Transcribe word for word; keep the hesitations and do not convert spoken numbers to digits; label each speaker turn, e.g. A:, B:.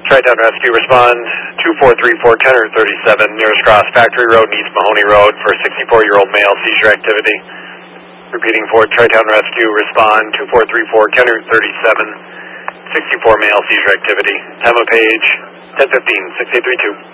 A: Tri-Town Rescue, respond two four three four, ten thirty-seven, nearest cross Factory Road and East Mahoney Road for sixty-four-year-old male seizure activity. Repeating for Tri-Town Rescue, respond two four three four, ten thirty-seven, sixty-four male seizure activity. Time of page ten fifteen, six eight three two.